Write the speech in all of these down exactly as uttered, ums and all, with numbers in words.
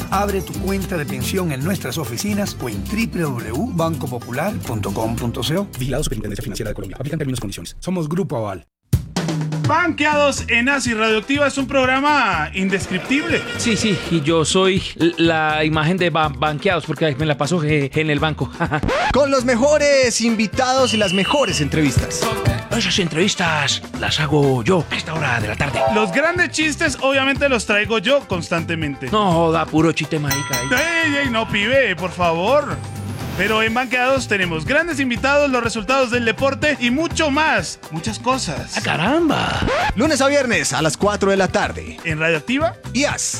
Abre tu cuenta de pensión en nuestras oficinas o en doble u doble u doble u punto banco popular punto com punto co. Vigilado Superintendencia Financiera de Colombia. Aplican términos y condiciones. Somos Grupo Aval. Banqueados en Ácido Radioactiva es un programa indescriptible. Sí, sí, y yo soy la imagen de ba- Banqueados porque me la paso en el banco. Con los mejores invitados y las mejores entrevistas. Esas entrevistas las hago yo a esta hora de la tarde. Los grandes chistes obviamente los traigo yo constantemente. No joda, puro chiste marica. Ey, ey, no, pibe, por favor. Pero en Banqueados tenemos grandes invitados, los resultados del deporte y mucho más. Muchas cosas. ¡Ah, caramba! Lunes a viernes a las cuatro de la tarde. En Radioactiva y As.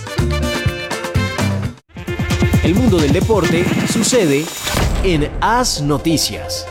El mundo del deporte sucede en As Noticias.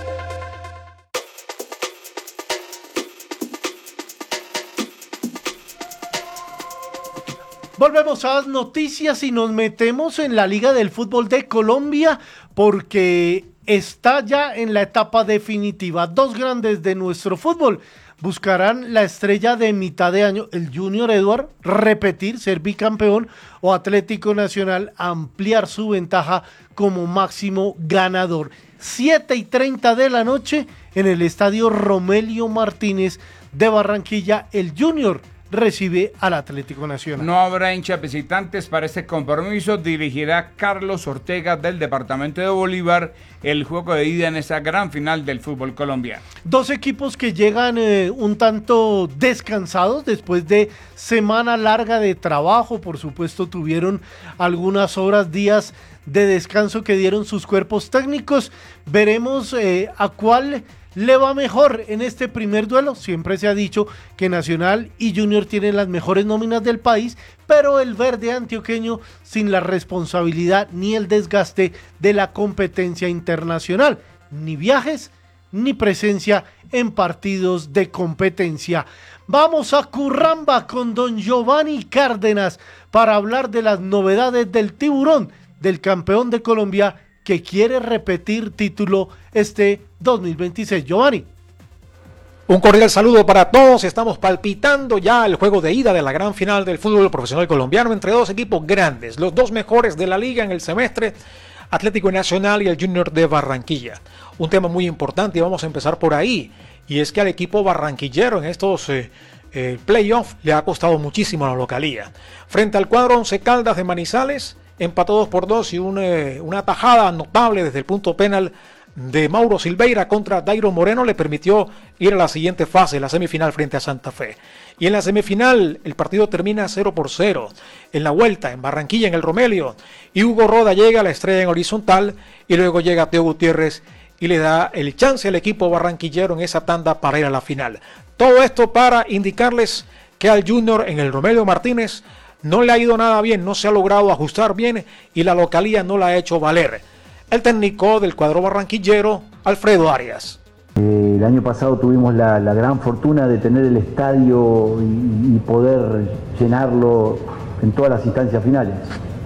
Volvemos a las noticias y nos metemos en la Liga del Fútbol de Colombia porque está ya en la etapa definitiva. Dos grandes de nuestro fútbol buscarán la estrella de mitad de año, el Junior Edward, repetir, ser bicampeón, o Atlético Nacional ampliar su ventaja como máximo ganador. siete y treinta de la noche en el estadio Romelio Martínez de Barranquilla, el Junior recibe al Atlético Nacional. No habrá hinchas visitantes para este compromiso. Dirigirá Carlos Ortega del departamento de Bolívar el juego de ida en esa gran final del fútbol colombiano. Dos equipos que llegan eh, un tanto descansados después de semana larga de trabajo. Por supuesto, tuvieron algunas horas, días de descanso que dieron sus cuerpos técnicos. Veremos eh, a cuál le va mejor en este primer duelo. Siempre se ha dicho que Nacional y Junior tienen las mejores nóminas del país, pero el verde antioqueño sin la responsabilidad ni el desgaste de la competencia internacional, ni viajes ni presencia en partidos de competencia. Vamos a Curramba con don Giovanni Cárdenas para hablar de las novedades del Tiburón, del campeón de Colombia que quiere repetir título este dos mil veintiséis. Giovanni. Un cordial saludo para todos. Estamos palpitando ya el juego de ida de la gran final del fútbol profesional colombiano entre dos equipos grandes, los dos mejores de la liga en el semestre, Atlético Nacional y el Junior de Barranquilla. Un tema muy importante y vamos a empezar por ahí, y es que al equipo barranquillero en estos eh, eh, playoffs le ha costado muchísimo la localía. Frente al cuadro Once Caldas de Manizales, empató dos por dos y un, eh, una tajada notable desde el punto penal de Mauro Silveira contra Dairo Moreno le permitió ir a la siguiente fase, la semifinal frente a Santa Fe. Y en la semifinal el partido termina cero por cero. En la vuelta, en Barranquilla, en el Romelio, y Hugo Roda llega a la estrella en horizontal y luego llega Teo Gutiérrez y le da el chance al equipo barranquillero en esa tanda para ir a la final. Todo esto para indicarles que al Junior en el Romelio Martínez no le ha ido nada bien, no se ha logrado ajustar bien y la localía no la ha hecho valer. El técnico del cuadro barranquillero, Alfredo Arias. Eh, el año pasado tuvimos la, la gran fortuna de tener el estadio y, y poder llenarlo en todas las instancias finales.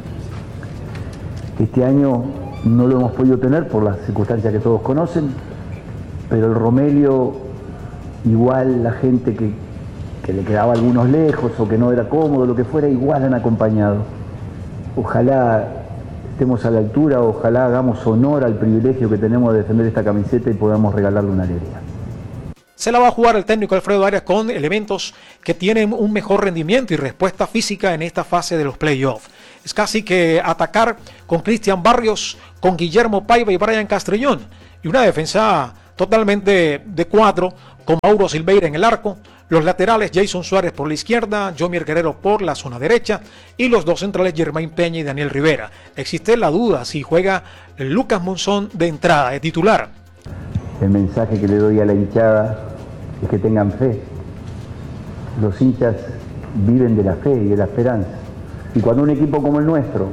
Este año no lo hemos podido tener por las circunstancias que todos conocen, pero el Romelio, igual la gente que, que le quedaba a algunos lejos o que no era cómodo, lo que fuera, igual han acompañado. Ojalá estemos a la altura, ojalá hagamos honor al privilegio que tenemos de defender esta camiseta y podamos regalarle una alegría. Se la va a jugar el técnico Alfredo Arias con elementos que tienen un mejor rendimiento y respuesta física en esta fase de los playoffs. Es casi que atacar con Cristian Barrios, con Guillermo Paiva y Brian Castrillón. Y una defensa totalmente de cuatro, con Mauro Silveira en el arco. Los laterales, Jason Suárez por la izquierda, Jomier Guerrero por la zona derecha y los dos centrales, Germain Peña y Daniel Rivera. Existe la duda si juega Lucas Monzón de entrada, de titular. El mensaje que le doy a la hinchada es que tengan fe. Los hinchas viven de la fe y de la esperanza. Y cuando un equipo como el nuestro,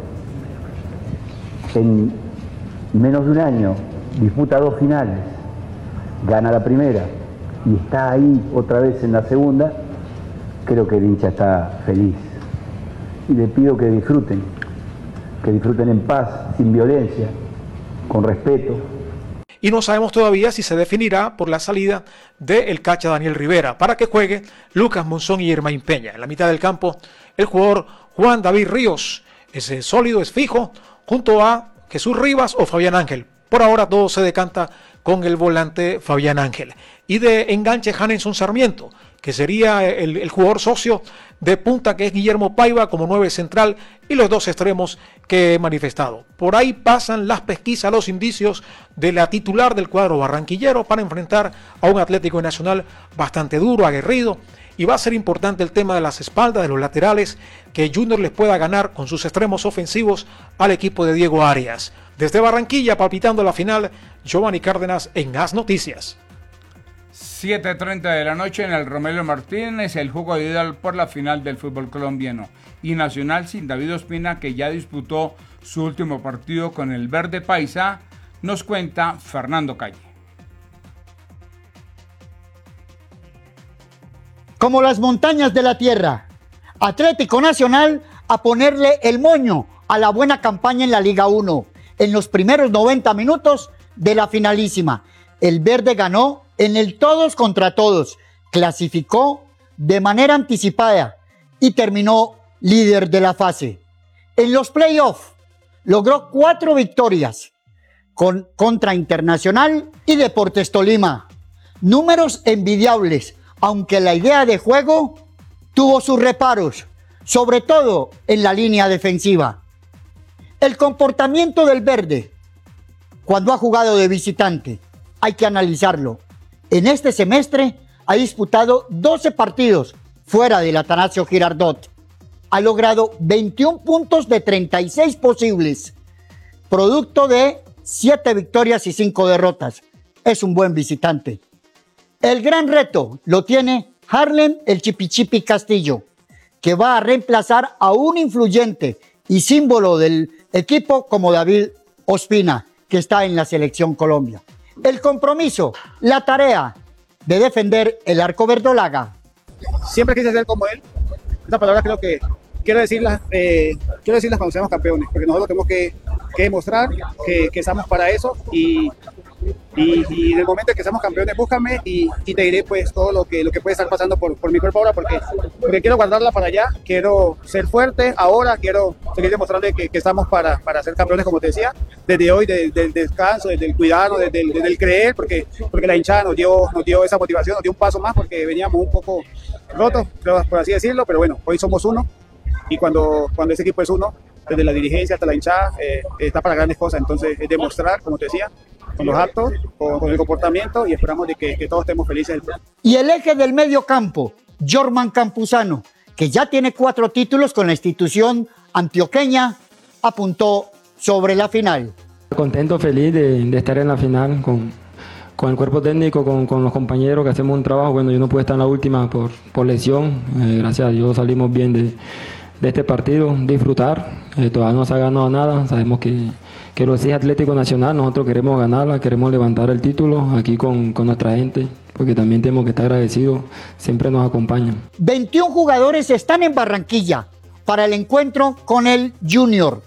en menos de un año, disputa dos finales, gana la primera y está ahí otra vez en la segunda, creo que el hincha está feliz. Y le pido que disfruten, que disfruten en paz, sin violencia, con respeto. Y no sabemos todavía si se definirá por la salida del cacha Daniel Rivera para que juegue Lucas Monzón y Germain Peña. En la mitad del campo, el jugador Juan David Ríos es eh, sólido, es fijo, junto a Jesús Rivas o Fabián Ángel. Por ahora todo se decanta con el volante Fabián Ángel. Y de enganche Hanenson Sarmiento, que sería el, el jugador socio de punta, que es Guillermo Paiva como nueve central, y los dos extremos que he manifestado. Por ahí pasan las pesquisas, los indicios de la titular del cuadro barranquillero para enfrentar a un Atlético Nacional bastante duro, aguerrido, y va a ser importante el tema de las espaldas, de los laterales, que Junior les pueda ganar con sus extremos ofensivos al equipo de Diego Arias. Desde Barranquilla, palpitando la final, Giovanni Cárdenas en As Noticias. siete y treinta de la noche en el Romelio Martínez, el juego de ida por la final del fútbol colombiano. Y Nacional sin David Ospina, que ya disputó su último partido con el Verde Paisa, nos cuenta Fernando Calle. Como las montañas de la tierra, Atlético Nacional a ponerle el moño a la buena campaña en la Liga uno. En los primeros noventa minutos de la finalísima, el Verde ganó en el todos contra todos, clasificó de manera anticipada y terminó líder de la fase. En los playoffs logró cuatro victorias con, contra Internacional y Deportes Tolima. Números envidiables, aunque la idea de juego tuvo sus reparos, sobre todo en la línea defensiva. El comportamiento del Verde cuando ha jugado de visitante hay que analizarlo. En este semestre ha disputado doce partidos fuera del Atanasio Girardot. Ha logrado veintiún puntos de treinta y seis posibles, producto de siete victorias y cinco derrotas. Es un buen visitante. El gran reto lo tiene Harlem el Chipichipi Castillo, que va a reemplazar a un influyente y símbolo del equipo como David Ospina, que está en la Selección Colombia. El compromiso, la tarea de defender el arco verdolaga. Siempre quise ser como él. Esta palabra creo que quiero decirlas, eh, quiero decirlas cuando seamos campeones, porque nosotros tenemos que, que demostrar que, que estamos para eso y, y, y en el momento en que seamos campeones, búscame y, y te diré pues todo lo que, lo que puede estar pasando por, por mi cuerpo ahora, porque, porque quiero guardarla para allá, quiero ser fuerte ahora, quiero seguir demostrando que, que estamos para, para ser campeones, como te decía, desde hoy, desde, desde el descanso, desde el cuidado, desde el, desde el creer, porque, porque la hinchada nos dio, nos dio esa motivación, nos dio un paso más, porque veníamos un poco rotos, por así decirlo, pero bueno, hoy somos uno. Y cuando, cuando ese equipo es uno, desde la dirigencia hasta la hinchada, eh, está para grandes cosas. Entonces es demostrar, como te decía, con los actos, con, con el comportamiento, y esperamos de que, que todos estemos felices. Y el eje del medio campo, Jorman Campuzano, que ya tiene cuatro títulos con la institución antioqueña, apuntó sobre la final. Contento, feliz de, de estar en la final con, con el cuerpo técnico, con, con los compañeros que hacemos un trabajo. Bueno, yo no pude estar en la última por, por lesión, eh, gracias a Dios salimos bien de... de este partido, disfrutar, eh, todavía no se ha ganado nada, sabemos que, que lo exige Atlético Nacional, nosotros queremos ganarla, queremos levantar el título aquí con, con nuestra gente, porque también tenemos que estar agradecidos, siempre nos acompañan. veintiún jugadores están en Barranquilla para el encuentro con el Junior.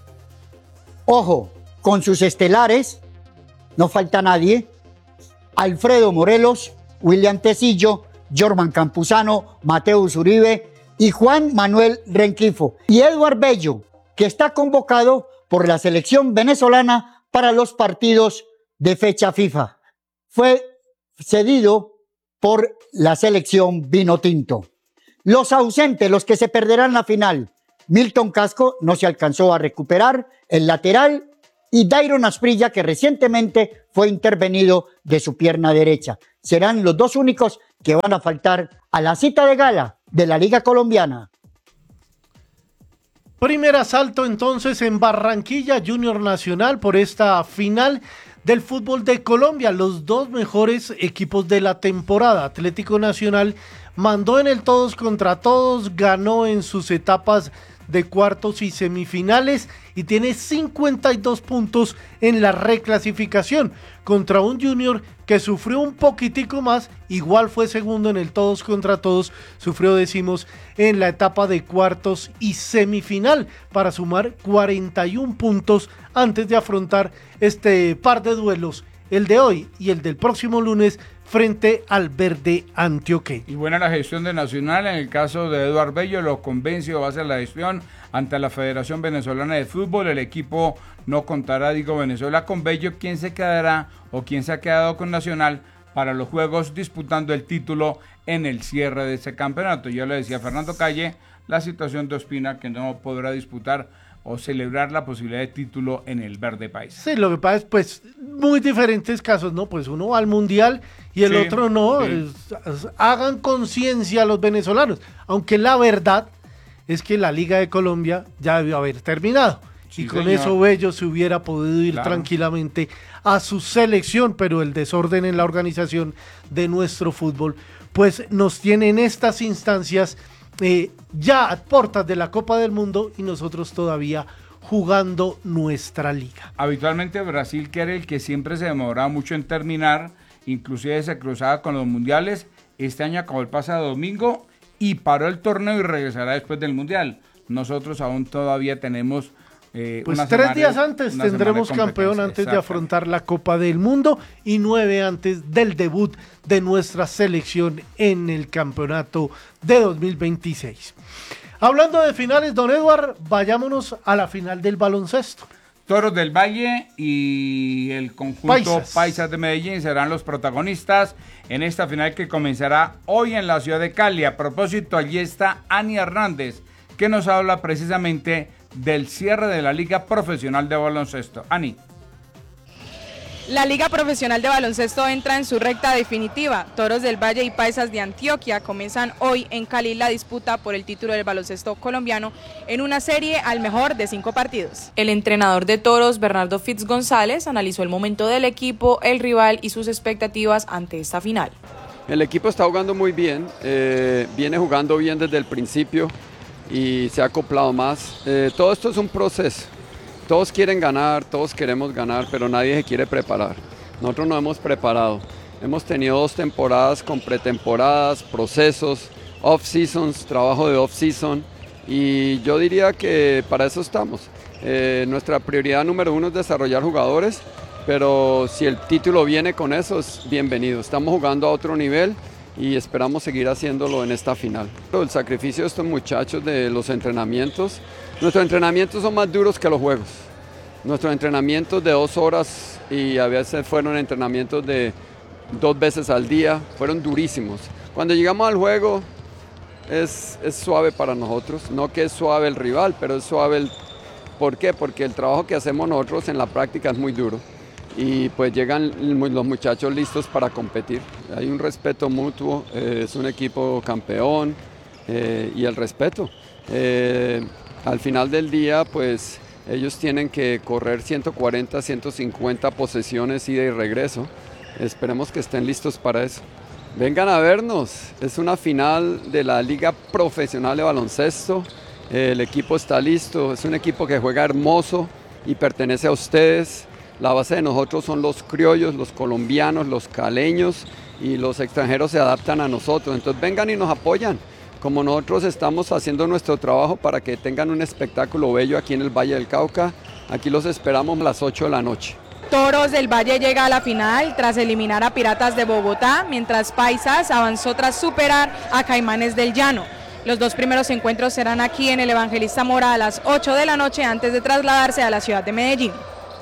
Ojo, con sus estelares, no falta nadie, Alfredo Morelos, William Tecillo, Jorman Campuzano, Mateus Uribe y Juan Manuel Renquifo, y Eduard Bello, que está convocado por la selección venezolana para los partidos de fecha FIFA. Fue cedido por la selección Vinotinto. Los ausentes, los que se perderán la final: Milton Casco, no se alcanzó a recuperar, el lateral, y Dairon Asprilla, que recientemente fue intervenido de su pierna derecha. Serán los dos únicos que van a faltar a la cita de gala de la Liga Colombiana. Primer asalto entonces en Barranquilla, Junior Nacional, por esta final del fútbol de Colombia. Los dos mejores equipos de la temporada. Atlético Nacional mandó en el todos contra todos, ganó en sus etapas de cuartos y semifinales y tiene cincuenta y dos puntos en la reclasificación contra un Junior que sufrió un poquitico más, igual fue segundo en el todos contra todos, sufrió decimos en la etapa de cuartos y semifinal para sumar cuarenta y un puntos antes de afrontar este par de duelos el de hoy y el del próximo lunes frente al Verde Antioquia. Y buena la gestión de Nacional. En el caso de Eduardo Bello, lo convenció, va a hacer la gestión ante la Federación Venezolana de Fútbol. El equipo no contará, digo, Venezuela con Bello. ¿Quién se quedará o quién se ha quedado con Nacional para los juegos disputando el título en el cierre de ese campeonato? Yo le decía a Fernando Calle la situación de Ospina, que no podrá disputar o celebrar la posibilidad de título en el Verde País. Sí, lo que pasa es pues muy diferentes casos, ¿no? Pues uno va al Mundial y el Sí, otro no. sí. Es- es- hagan conciencia los venezolanos, aunque la verdad es que la Liga de Colombia ya debió haber terminado. Sí, y con señor. eso Bello se hubiera podido ir Claro. tranquilamente a su selección, pero el desorden en la organización de nuestro fútbol pues nos tiene en estas instancias eh, ya a puertas de la Copa del Mundo y nosotros todavía jugando nuestra liga. Habitualmente Brasil, que era el que siempre se demoraba mucho en terminar, inclusive se cruzaba con los mundiales. Este año acabó el pasado domingo y paró el torneo y regresará después del mundial. Nosotros aún todavía tenemos eh, Pues una tres semana- días antes una tendremos semana de campeón competencia. antes de Exacto. afrontar la Copa del Mundo y nueve antes del debut de nuestra selección en el campeonato de dos mil veintiséis. Hablando de finales, don Edward, vayámonos a la final del baloncesto. Toros del Valle y el conjunto Paisas. Paisas de Medellín serán los protagonistas en esta final que comenzará hoy en la ciudad de Cali. A propósito, allí está Ani Hernández, que nos habla precisamente del cierre de la Liga Profesional de Baloncesto. Ani. La Liga Profesional de Baloncesto entra en su recta definitiva. Toros del Valle y Paisas de Antioquia comienzan hoy en Cali la disputa por el título del baloncesto colombiano en una serie al mejor de cinco partidos. El entrenador de Toros, Bernardo Fitz González, analizó el momento del equipo, el rival y sus expectativas ante esta final. El equipo está jugando muy bien, eh, viene jugando bien desde el principio y se ha acoplado más. Eh, todo esto es un proceso. Todos quieren ganar, todos queremos ganar, pero nadie se quiere preparar. Nosotros nos hemos preparado. Hemos tenido dos temporadas con pretemporadas, procesos, off-seasons, trabajo de off-season, y yo diría que para eso estamos. Eh, nuestra prioridad número uno es desarrollar jugadores, pero si el título viene con eso, es bienvenido. Estamos jugando a otro nivel y esperamos seguir haciéndolo en esta final. El sacrificio de estos muchachos de los entrenamientos, nuestros entrenamientos son más duros que los juegos. Nuestros entrenamientos de dos horas y a veces fueron entrenamientos de dos veces al día, fueron durísimos. Cuando llegamos al juego es, es suave para nosotros, no que es suave el rival, pero es suave el... ¿Por qué? Porque el trabajo que hacemos nosotros en la práctica es muy duro. Y pues llegan los muchachos listos para competir. Hay un respeto mutuo, eh, es un equipo campeón eh, y el respeto. Eh, al final del día, pues ellos tienen que correr ciento cuarenta, ciento cincuenta posesiones ida y regreso. Esperemos que estén listos para eso. Vengan a vernos, es una final de la Liga Profesional de Baloncesto. Eh, el equipo está listo, es un equipo que juega hermoso y pertenece a ustedes. La base de nosotros son los criollos, los colombianos, los caleños, y los extranjeros se adaptan a nosotros. Entonces vengan y nos apoyan, como nosotros estamos haciendo nuestro trabajo para que tengan un espectáculo bello aquí en el Valle del Cauca. Aquí los esperamos a las ocho de la noche. Toros del Valle llega a la final tras eliminar a Piratas de Bogotá, mientras Paisas avanzó tras superar a Caimanes del Llano. Los dos primeros encuentros serán aquí en el Evangelista Mora a las ocho de la noche antes de trasladarse a la ciudad de Medellín.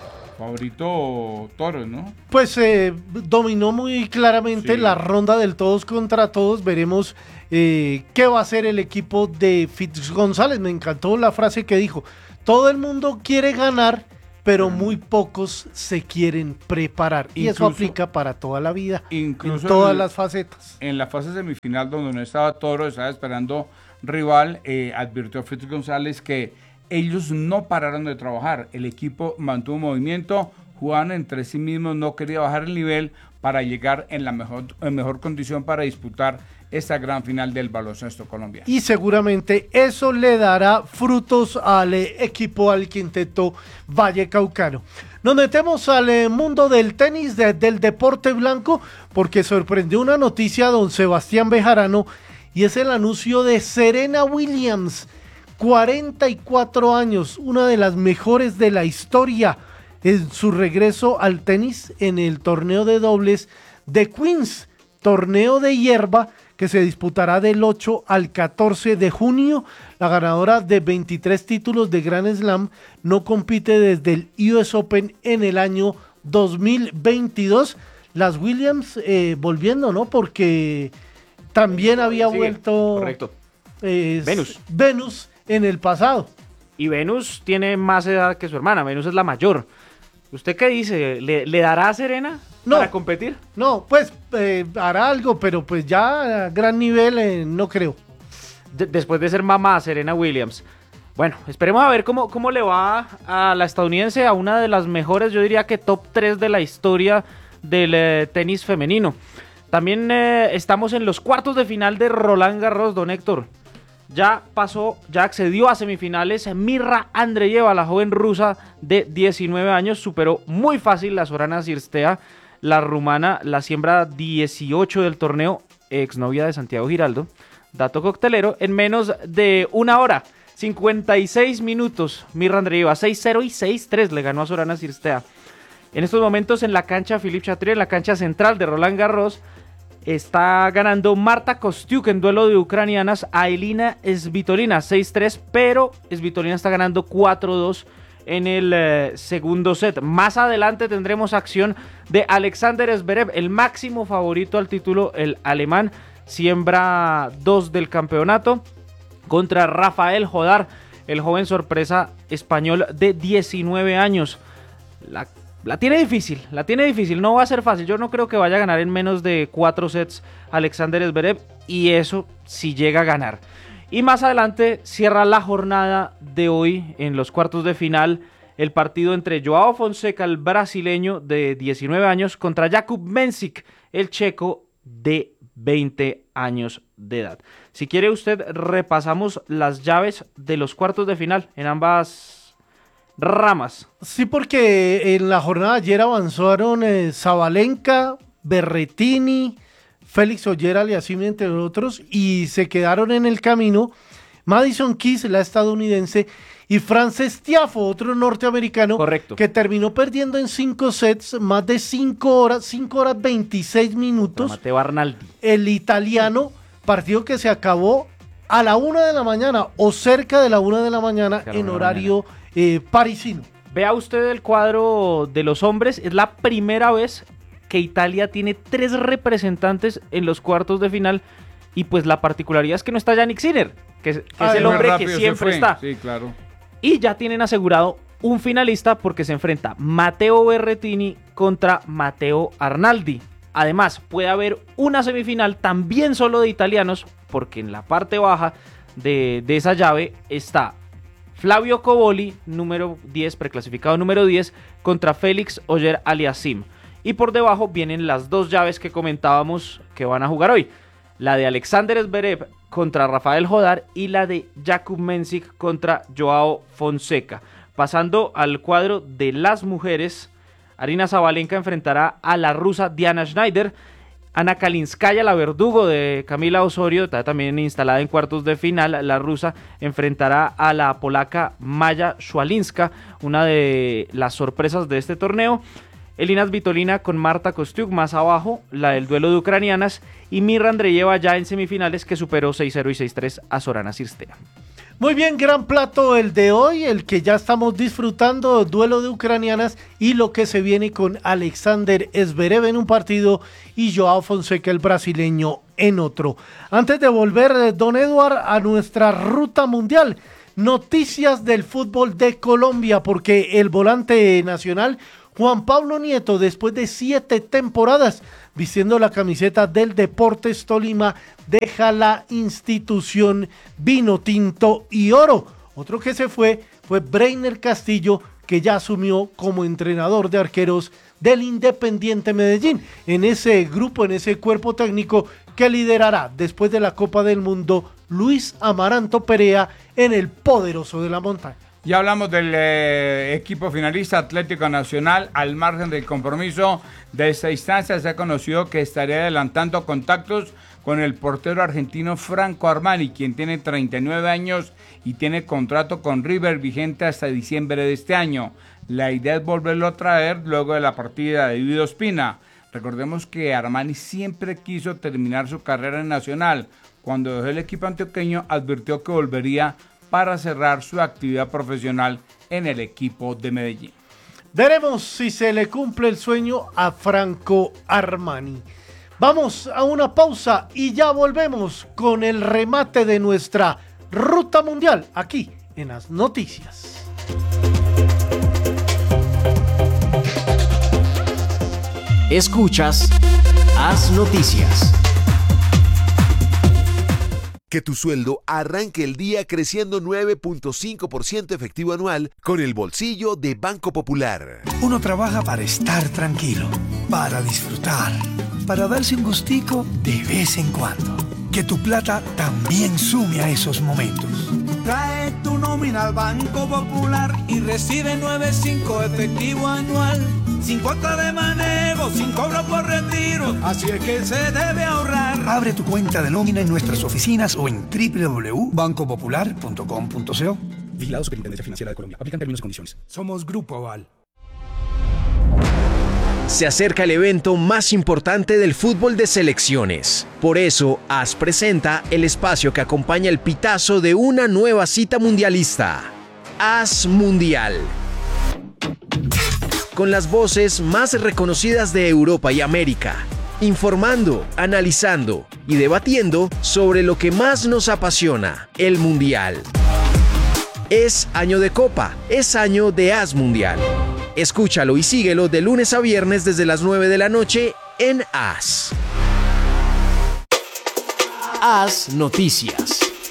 Favorito Toros, ¿no? Pues eh, dominó muy claramente Sí. la ronda del todos contra todos. Veremos eh, qué va a hacer el equipo de Fitz González. Me encantó la frase que dijo: todo el mundo quiere ganar, pero muy pocos se quieren preparar. Y eso Incluso- aplica para toda la vida, Incluso en todas en- las facetas. En la fase semifinal, donde no estaba Toro, estaba esperando rival, eh, advirtió Fitz González que ellos no pararon de trabajar. El equipo mantuvo movimiento, jugaban entre sí mismos, no quería bajar el nivel para llegar en la mejor, en mejor condición para disputar esta gran final del baloncesto colombiano. Y seguramente eso le dará frutos al eh, equipo, al quinteto vallecaucano. Nos metemos al eh, mundo del tenis, de- del deporte blanco, porque sorprendió una noticia a don Sebastián Bejarano, y es el anuncio de Serena Williams, cuarenta y cuatro años, una de las mejores de la historia, en su regreso al tenis en el torneo de dobles de Queens, torneo de hierba que se disputará del ocho al catorce de junio. La ganadora de veintitrés títulos de Grand Slam no compite desde el U S Open en el año dos mil veintidós. Las Williams eh, volviendo, ¿no? Porque también había Sí, vuelto correcto. eh, Venus. Venus en el pasado. Y Venus tiene más edad que su hermana, Venus es la mayor. ¿Usted qué dice? ¿Le, le dará a Serena No. para competir? No, pues eh, hará algo, pero pues ya a gran nivel eh, no creo. De- después de ser mamá, Serena Williams. Bueno, esperemos a ver cómo, cómo le va a la estadounidense, a una de las mejores, yo diría que top tres de la historia del eh, tenis femenino. También eh, estamos en los cuartos de final de Roland Garros, don Héctor. Ya pasó, ya accedió a semifinales Mirra Andreeva, la joven rusa de diecinueve años, superó muy fácil la Sorana Cirstea, la rumana, la siembra dieciocho del torneo, exnovia de Santiago Giraldo, dato coctelero, en menos de una hora, cincuenta y seis minutos, Mirra Andreeva, seis cero y seis tres le ganó a Sorana Cirstea. En estos momentos en la cancha Philippe Chatrier, en la cancha central de Roland Garros, está ganando Marta Kostyuk en duelo de ucranianas a Elina Svitolina seis tres, pero Svitolina está ganando cuatro dos en el eh, segundo set. Más adelante tendremos acción de Alexander Zverev, el máximo favorito al título, el alemán, siembra dos del campeonato, contra Rafael Jodar, el joven sorpresa español de diecinueve años. La La tiene difícil, la tiene difícil, no va a ser fácil. Yo no creo que vaya a ganar en menos de cuatro sets Alexander Zverev, y eso si llega a ganar. Y más adelante cierra la jornada de hoy en los cuartos de final el partido entre Joao Fonseca, el brasileño de diecinueve años, contra Jakub Mensik, el checo de veinte años de edad. Si quiere usted, repasamos las llaves de los cuartos de final en ambas ramas. Sí, porque en la jornada de ayer avanzaron eh, Zabalenka, Berrettini, Félix Auger-Aliassime, entre otros, y se quedaron en el camino Madison Keys, la estadounidense, y Frances Tiafoe, otro norteamericano, correcto, que terminó perdiendo en cinco sets, más de cinco horas, cinco horas veintiséis minutos. Matteo Arnaldi. El italiano, partido que se acabó a la una de la mañana o cerca de la una de la mañana Claro, en horario eh, parisino. Vea usted el cuadro de los hombres, es la primera vez que Italia tiene tres representantes en los cuartos de final, y pues la particularidad es que no está Yannick Sinner, que, es, que Ah, es el muy hombre que rápido se siempre fue. está. Sí, claro. Y ya tienen asegurado un finalista porque se enfrenta Matteo Berrettini contra Matteo Arnaldi. Además, puede haber una semifinal también solo de italianos, porque en la parte baja de, de esa llave está Flavio Cobolli, número diez, preclasificado número diez, contra Félix Auger-Aliassime. Y por debajo vienen las dos llaves que comentábamos que van a jugar hoy. La de Alexander Zverev contra Rafael Jodar y la de Jakub Mensik contra Joao Fonseca. Pasando al cuadro de las mujeres, Aryna Sabalenka enfrentará a la rusa Diana Schneider. Ana Kalinskaya, la verdugo de Camila Osorio, está también instalada en cuartos de final. La rusa enfrentará a la polaca Maja Swalinska, una de las sorpresas de este torneo. Elina Svitolina con Marta Kostyuk más abajo, la del duelo de ucranianas, y Mirra Andreeva ya en semifinales, que superó seis cero y seis tres a Sorana Cirstea. Muy bien, gran plato el de hoy, el que ya estamos disfrutando, duelo de ucranianas y lo que se viene con Alexander Zverev en un partido y Joao Fonseca, el brasileño, en otro. Antes de volver, don Eduard, a nuestra ruta mundial, noticias del fútbol de Colombia, porque el volante nacional Juan Pablo Nieto, después de siete temporadas vistiendo la camiseta del Deportes Tolima, deja la institución vino tinto y oro. Otro que se fue fue Breiner Castillo, que ya asumió como entrenador de arqueros del Independiente Medellín, en ese grupo, en ese cuerpo técnico que liderará después de la Copa del Mundo Luis Amaranto Perea en el poderoso de la montaña. Ya hablamos del eh, equipo finalista Atlético Nacional. Al margen del compromiso de esta instancia, se ha conocido que estaría adelantando contactos con el portero argentino Franco Armani, quien tiene treinta y nueve años y tiene contrato con River vigente hasta diciembre de este año. La idea es volverlo a traer luego de la partida de Guido Ospina. Recordemos que Armani siempre quiso terminar su carrera en Nacional. Cuando dejó el equipo antioqueño, advirtió que volvería para cerrar su actividad profesional en el equipo de Medellín. Veremos si se le cumple el sueño a Franco Armani. Vamos a una pausa y ya volvemos con el remate de nuestra ruta mundial aquí en As Noticias. Escuchas As Noticias. Que tu sueldo arranque el día creciendo nueve punto cinco por ciento efectivo anual con el bolsillo de Banco Popular. Uno trabaja para estar tranquilo, para disfrutar, para darse un gustico de vez en cuando. Que tu plata también sume a esos momentos. Trae tu nómina al Banco Popular y recibe nueve punto cinco efectivo anual. Sin cuota de manejo, sin cobro por retiro, así es que se debe ahorrar. Abre tu cuenta de nómina en nuestras oficinas o en doble u doble u doble u punto banco popular punto com punto co. Vigilado Superintendencia Financiera de Colombia. Aplican términos y condiciones. Somos Grupo Aval. Se acerca el evento más importante del fútbol de selecciones. Por eso, A S presenta el espacio que acompaña el pitazo de una nueva cita mundialista. A S Mundial. Con las voces más reconocidas de Europa y América, informando, analizando y debatiendo sobre lo que más nos apasiona, el Mundial. Es año de Copa, es año de A S Mundial. Escúchalo y síguelo de lunes a viernes desde las nueve de la noche en A S. A S Noticias.